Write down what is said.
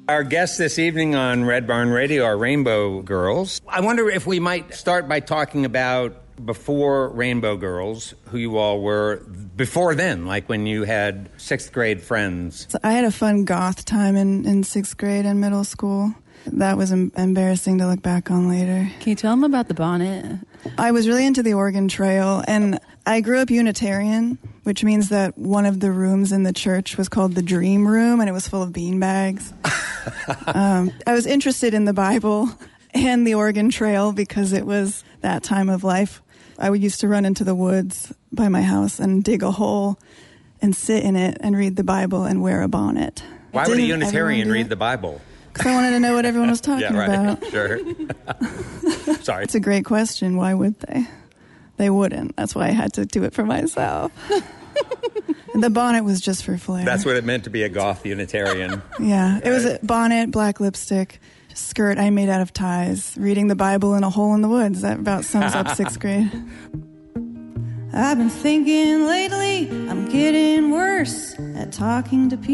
Our guests this evening on Red Barn Radio are Rainbow Girls. I wonder if we might start by talking about before Rainbow Girls, who you all were before then, like when you had sixth grade friends. So I had a fun goth time in sixth grade and middle school. That was embarrassing to look back on later. Can you tell them about the bonnet? I was really into the Oregon Trail, and I grew up Unitarian, which means that one of the rooms in the church was called the Dream Room, and it was full of beanbags. I was interested in the Bible and the Oregon Trail because it was that time of life. I used to run into the woods by my house and dig a hole and sit in it and read the Bible and wear a bonnet. Why would a Unitarian read the Bible? Because I wanted to know what everyone was talking about. Sure. Sorry. It's a great question. Why would they? They wouldn't. That's why I had to do it for myself. The bonnet was just for flair. That's what it meant to be a goth Unitarian. Yeah. It was a bonnet, black lipstick, skirt I made out of ties, reading the Bible in a hole in the woods. That about sums up sixth grade. I've been thinking lately I'm getting worse at talking to people.